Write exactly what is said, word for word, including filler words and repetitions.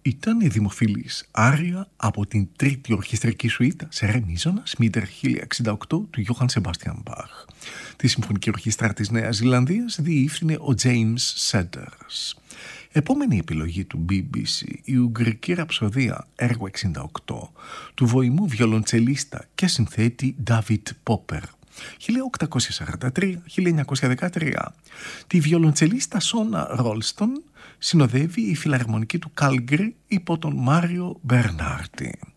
Ήταν η δημοφιλής άρια από την τρίτη ορχιστρική σουίτα σε ρε μίζωνα Σμίτερ χίλια εξήντα οκτώ του Γιώχαν Σεμπάστιαν Μπαχ. Τη Συμφωνική Ορχήστρα της Νέας Ζηλανδίας διεύθυνε ο James Sanders. Επόμενη επιλογή του μπι μπι σι, η Ουγγρική Ραψοδία, έργο εξήντα οκτώ, του βοημού βιολοντσελίστα και συνθέτη David Popper, χίλια οκτακόσια σαράντα τρία με χίλια εννιακόσια δεκατρία. Τη βιολοντσελίστα Σόνα Ρόλστον συνοδεύει η φιλαρμονική του Κάλγκρι υπό τον Μάριο Μπερνάρτη.